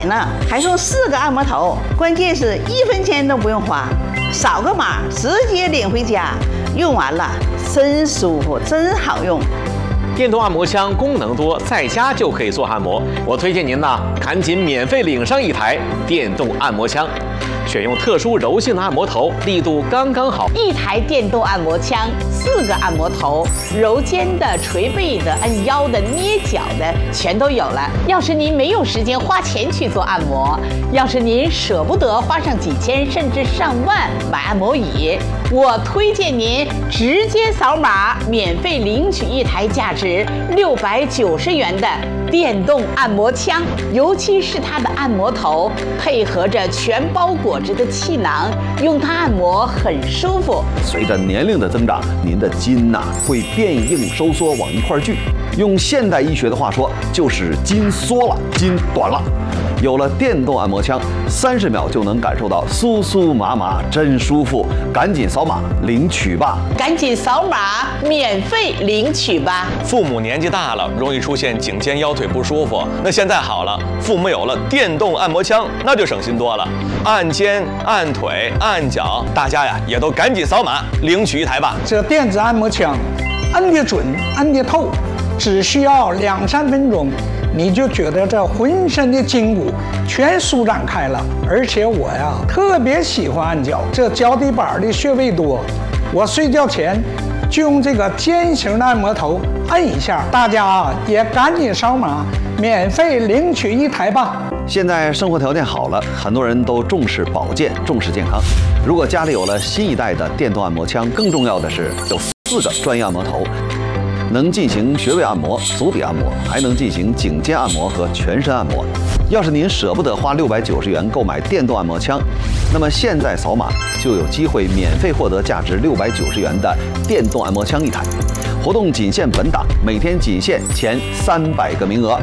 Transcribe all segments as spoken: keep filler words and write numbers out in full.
呢，还送四个按摩头，关键是一分钱都不用花，扫个码直接领回家，用完了真舒服，真好用。 电动按摩枪功能多，在家就可以做按摩。我推荐您呢，赶紧免费领上一台电动按摩枪。选用特殊柔性的按摩头，力度刚刚好。 一台电动按摩枪，四个按摩头，揉肩的、捶背的、按腰的、捏脚的，全都有了。要是您没有时间花钱去做按摩，要是您舍不得花上几千甚至上万买按摩椅，我推荐您直接扫码，免费领取一台价值六百九十元的电动按摩枪，尤其是它的按摩头，配合着全包裹着的气囊，用它按摩很舒服。 随着年龄的增长，您的筋呐、啊、会变硬收缩往一块聚，用现代医学的话说，就是筋缩了，筋短了。有了电动按摩枪，三十秒就能感受到酥酥麻麻，真舒服。赶紧扫码领取吧！ 赶紧扫码免费领取吧！ 父母年纪大了，容易出现颈肩腰腿不舒服，那现在好了，父母有了电动按摩枪，那就省心多了。按肩、按腿、按脚，大家呀也都赶紧扫码领取一台吧！ 这电子按摩枪，按得准，按得透，只需要两三分钟。你就觉得这浑身的筋骨全舒展开了，而且我呀特别喜欢按脚，这脚底板的穴位多，我睡觉前就用这个尖形的按摩头按一下，大家啊也赶紧扫码，免费领取一台吧。 现在生活条件好了，很多人都重视保健，重视健康。如果家里有了新一代的电动按摩枪，更重要的是有四个专业按摩头。能进行穴位按摩、足底按摩，还能进行颈肩按摩和全身按摩。要是您舍不得花六百九十元购买电动按摩枪，那么现在扫码就有机会免费获得价值六百九十元的电动按摩枪一台。活动仅限本档，每天仅限前三百个名额，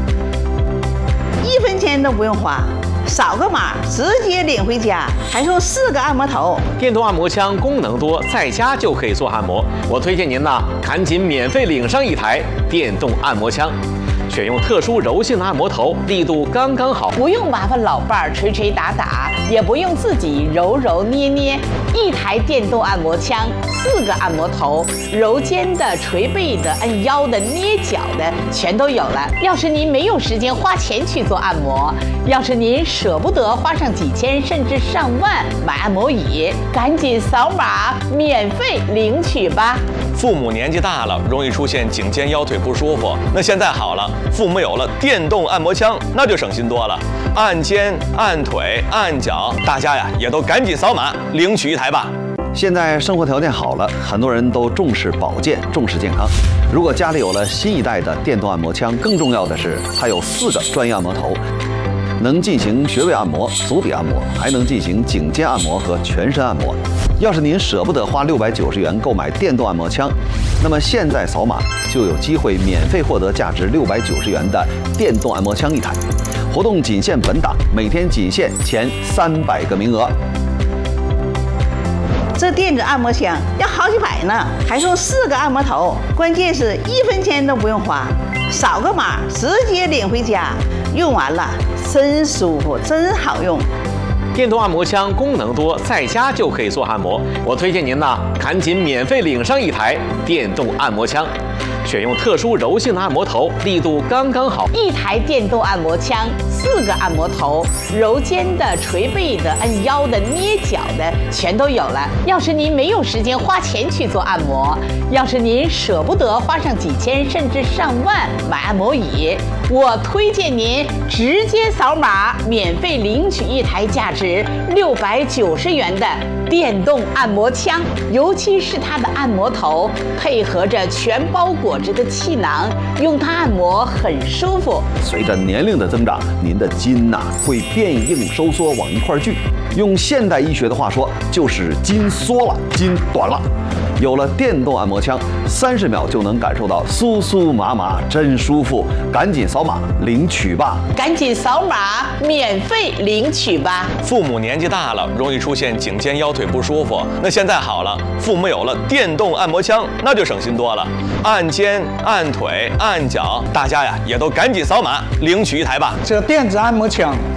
一分钱都不用花。扫个码直接领回家，还送四个按摩头。 电动按摩枪功能多，在家就可以做按摩。我推荐您呢，赶紧免费领上一台电动按摩枪。选用特殊柔性的按摩头，力度刚刚好， 不用麻烦老伴儿捶捶打打，也不用自己揉揉捏捏。一台电动按摩枪，四个按摩头，揉肩的、捶背的、按腰的、捏脚的，全都有了。要是您没有时间花钱去做按摩，要是您舍不得花上几千甚至上万买按摩椅，赶紧扫码免费领取吧！ 父母年纪大了，容易出现颈肩腰腿不舒服，那现在好了，父母有了电动按摩枪，那就省心多了。按肩、按腿、按脚，大家呀也都赶紧扫码领取一台吧！ 现在生活条件好了，很多人都重视保健，重视健康。如果家里有了新一代的电动按摩枪，更重要的是它有四个专业按摩头。能进行穴位按摩、足底按摩，还能进行颈肩按摩和全身按摩。要是您舍不得花六百九十元购买电动按摩枪，那么现在扫码就有机会免费获得价值六百九十元的电动按摩枪一台。活动仅限本档，每天仅限前三百个名额。 这电子按摩枪要好几百呢，还送四个按摩头，关键是一分钱都不用花，扫个码直接领回家，用完了真舒服，真好用。 电动按摩枪功能多，在家就可以做按摩。我推荐您呢，赶紧免费领上一台电动按摩枪。选用特殊柔性的按摩头，力度刚刚好。 一台电动按摩枪，四个按摩头，揉肩的、捶背的、按腰的、捏脚的，全都有了。要是您没有时间花钱去做按摩，要是您舍不得花上几千甚至上万买按摩椅，我推荐您直接扫码免费领取一台价值六百九十元的电动按摩枪，尤其是它的按摩头，配合着全包裹着的气囊，用它按摩很舒服。 随着年龄的增长，您的筋呐、啊、会变硬收缩往一块聚，用现代医学的话说，就是筋缩了，筋短了。有了电动按摩枪，三十秒就能感受到酥酥麻麻，真舒服。赶紧扫码领取吧！ 赶紧扫码免费领取吧！ 父母年纪大了，容易出现颈肩腰腿不舒服，那现在好了，父母有了电动按摩枪，那就省心多了。按肩、按腿、按脚，大家呀也都赶紧扫码领取一台吧！ 这电子按摩枪